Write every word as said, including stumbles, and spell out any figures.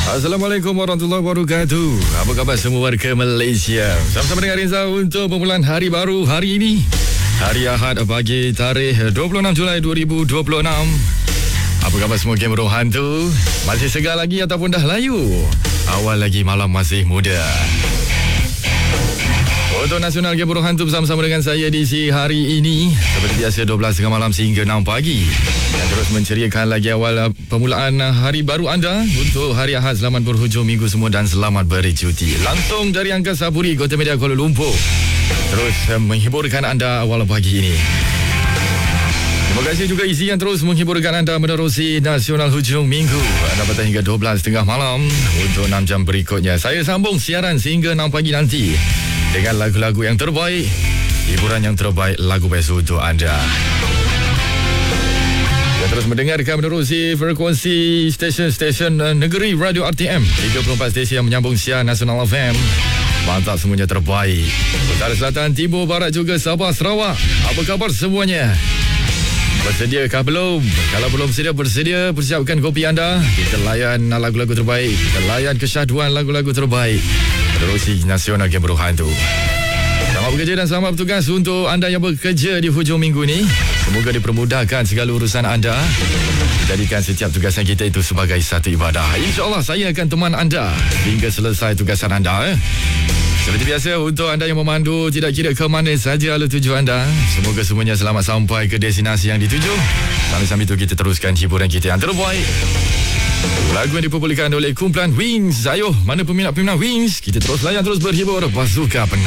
Assalamualaikum warahmatullahi wabarakatuh. Apa khabar semua warga Malaysia? Sama-sama dengan Reza untuk permulaan hari baru hari ini, hari Ahad pagi tarikh dua puluh enam Julai dua ribu dua puluh enam. Apa khabar semua gamer hantu? Masih segar lagi ataupun dah layu? Awal lagi, malam masih muda. Untuk Nasional Game Burung Hantu bersama-sama dengan saya di si hari ini. Seperti biasa dua belas tengah malam sehingga enam pagi. Dan terus menceriakan lagi awal permulaan hari baru anda untuk hari Ahad. Selamat berhujung minggu semua dan selamat bercuti. Langsung dari Angkasa Puri, Kota Media Kuala Lumpur. Terus menghiburkan anda awal pagi ini. Terima kasih juga isi yang terus menghiburkan anda menerusi Nasional Hujung Minggu. Anda patah hingga dua belas tengah malam untuk enam jam berikutnya. Saya sambung siaran sehingga enam pagi nanti dengan lagu-lagu yang terbaik, hiburan yang terbaik, lagu best untuk anda. Dan terus mendengarkan menerusi frekuensi stesen-stesen negeri Radio R T M, tiga puluh empat stesen yang menyambung siaran Nasional F M. Mantap, semuanya terbaik. Utara, Selatan, Timur, Barat juga Sabah, Sarawak. Apa khabar semuanya? Bersediakah belum? Kalau belum sedia, bersedia, persiapkan kopi anda. Kita layan lagu-lagu terbaik, kita layan kesyahduan lagu-lagu terbaik menerusi Nasional Game Burung Hantu. Selamat bekerja dan selamat bertugas untuk anda yang bekerja di hujung minggu ni. Semoga dipermudahkan segala urusan anda. Jadikan setiap tugasan kita itu sebagai satu ibadah. InsyaAllah saya akan teman anda hingga selesai tugasan anda. Eh? Seperti biasa, untuk anda yang memandu, tidak kira ke mana saja alur tuju anda, semoga semuanya selamat sampai ke destinasi yang dituju. Sambil-sambil itu kita teruskan hiburan kita yang terbaik. Lagu yang dipublikkan oleh kumpulan Wings. Ayo, mana peminat-peminat Wings? Kita terus layan, terus berhibur. Pasukan penat.